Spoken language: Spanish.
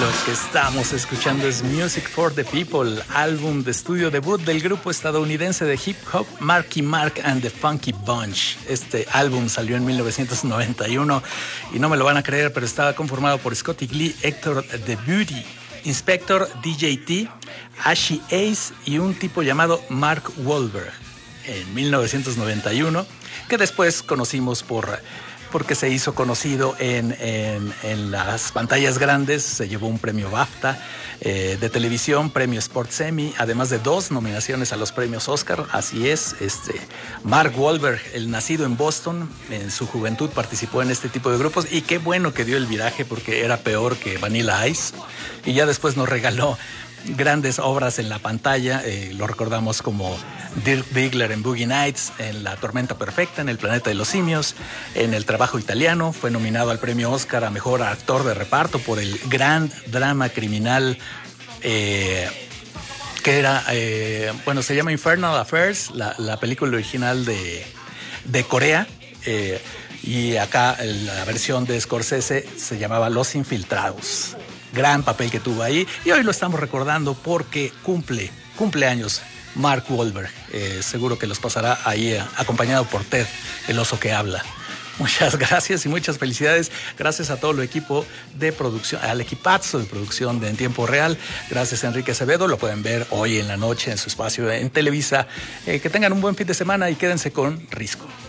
que estamos escuchando es Music for the People, álbum de estudio debut del grupo estadounidense de hip hop Marky Mark and the Funky Bunch. Este álbum salió en 1991 y no me lo van a creer, pero estaba conformado por Scotty Glee, Héctor The Beauty, Inspector, DJT, Ashy Ace y un tipo llamado Mark Wahlberg en 1991, que después conocimos porque se hizo conocido en las pantallas grandes. Se llevó un premio BAFTA de televisión, premio Sports Emmy, además de 2 nominaciones a los premios Oscar. Así es, Mark Wahlberg, el nacido en Boston, en su juventud participó en este tipo de grupos y qué bueno que dio el viraje porque era peor que Vanilla Ice y ya después nos regaló grandes obras en la pantalla. Lo recordamos como Dirk Diggler en Boogie Nights, en La Tormenta Perfecta, en El Planeta de los Simios, en El Trabajo Italiano. Fue nominado al premio Oscar a Mejor Actor de Reparto por el gran drama criminal que era, se llama Infernal Affairs, la película original de Corea. Y acá la versión de Scorsese se llamaba Los Infiltrados. Gran papel que tuvo ahí y hoy lo estamos recordando porque cumpleaños Mark Wahlberg. Seguro que los pasará ahí acompañado por Ted, el oso que habla. Muchas gracias y muchas felicidades. Gracias a todo el equipo de producción, al equipazo de producción de En Tiempo Real. Gracias a Enrique Acevedo. Lo pueden ver hoy en la noche en su espacio en Televisa. Que tengan un buen fin de semana y quédense con Risco.